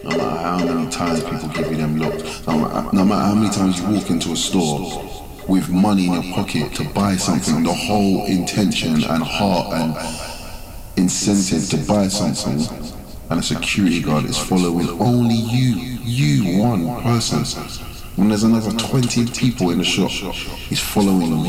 No matter how many times people give you them looks, no matter how many times you walk into a store with money in your pocket to buy something, the whole intention and heart and incentive to buy something, and a security guard is following only you, one person. When there's another 20 people in the shop, he's following